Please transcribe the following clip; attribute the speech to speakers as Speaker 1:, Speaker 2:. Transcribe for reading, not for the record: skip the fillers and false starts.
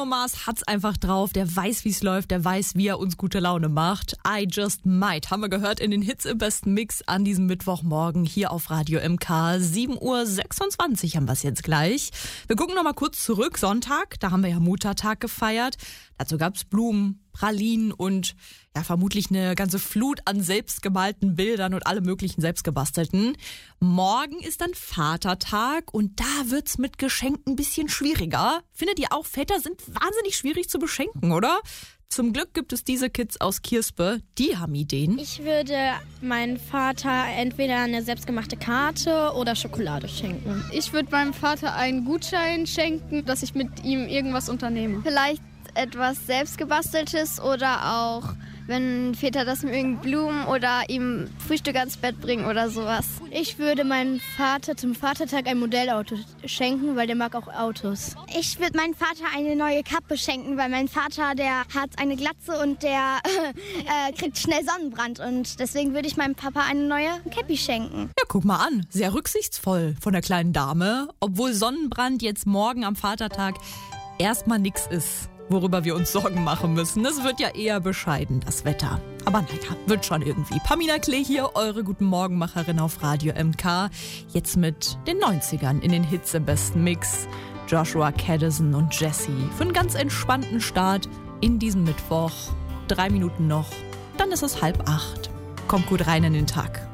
Speaker 1: Bruno Mars hat's einfach drauf, der weiß, wie's läuft, der weiß, wie er uns gute Laune macht. I Just Might haben wir gehört in den Hits im besten Mix an diesem Mittwochmorgen hier auf Radio MK. 7:26 Uhr haben wir es jetzt gleich. Wir gucken noch mal kurz zurück, Sonntag, da haben wir ja Muttertag gefeiert. Dazu gab's Blumen, Pralinen und ja vermutlich eine ganze Flut an selbstgemalten Bildern und alle möglichen selbstgebastelten. Morgen ist dann Vatertag und da wird's mit Geschenken ein bisschen schwieriger. Findet ihr auch, Väter sind wahnsinnig schwierig zu beschenken, oder? Zum Glück gibt es diese Kids aus Kirspe, die haben Ideen.
Speaker 2: Ich würde meinem Vater entweder eine selbstgemachte Karte oder Schokolade schenken.
Speaker 3: Ich würde meinem Vater einen Gutschein schenken, dass ich mit ihm irgendwas unternehme.
Speaker 4: Vielleicht etwas selbstgebasteltes oder auch, wenn Väter das mögen, Blumen oder ihm Frühstück ans Bett bringen oder sowas.
Speaker 2: Ich würde meinem Vater zum Vatertag ein Modellauto schenken, weil der mag auch Autos.
Speaker 5: Ich würde meinem Vater eine neue Kappe schenken, weil mein Vater, der hat eine Glatze und der kriegt schnell Sonnenbrand. Und deswegen würde ich meinem Papa eine neue Cappy schenken.
Speaker 1: Ja, guck mal an, sehr rücksichtsvoll von der kleinen Dame, obwohl Sonnenbrand jetzt morgen am Vatertag erstmal nix ist, worüber wir uns Sorgen machen müssen. Es wird ja eher bescheiden, das Wetter. Aber naja, wird schon irgendwie. Pamina Klee hier, eure Guten Morgenmacherin auf Radio MK. Jetzt mit den 90ern in den Hits im besten Mix. Joshua Caddison und Jessie. Für einen ganz entspannten Start in diesem Mittwoch. 3 Minuten noch, dann ist es 7:30. Kommt gut rein in den Tag.